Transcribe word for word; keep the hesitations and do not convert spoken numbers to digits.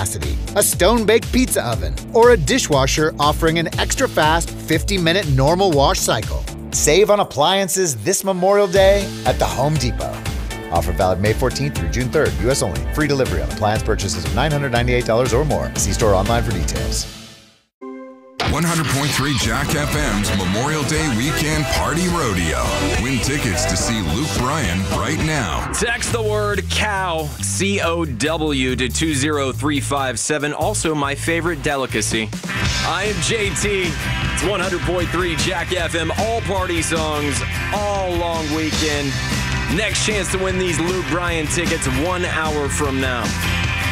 capacity, a stone-baked pizza oven, or a dishwasher offering an extra-fast fifty-minute normal wash cycle. Save on appliances this Memorial Day at the Home Depot. Offer valid May fourteenth through June third, U S only. Free delivery on appliance purchases of nine hundred ninety-eight dollars or more. See store online for details. one hundred point three Jack F M's Memorial Day Weekend Party Rodeo. Win tickets to see Luke Bryan right now. Text the word cow, C O W, to two zero three five seven. Also, my favorite delicacy. I am J T. It's one hundred point three Jack F M. All party songs, all long weekend. Next chance to win these Luke Bryan tickets one hour from now.